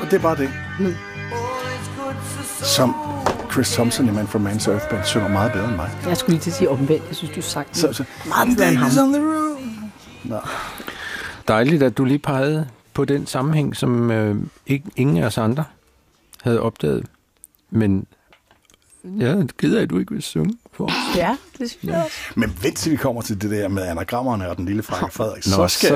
det er bare det. Som Chris Thompson i Man from Man's Earth Band synger meget bedre end mig. Jeg skulle lige til at sige omvendt. Jeg synes, du sagt så meget bedre end ham. Nå. Dejligt, at du lige pegede på den sammenhæng, som ingen af os andre havde opdaget. Men jeg er ked af, at du ikke vil synge for os. Ja, det synes jeg også. Men vent til vi kommer til det der med anagrammerne og den lille Frakke Frederik. Nå, så skal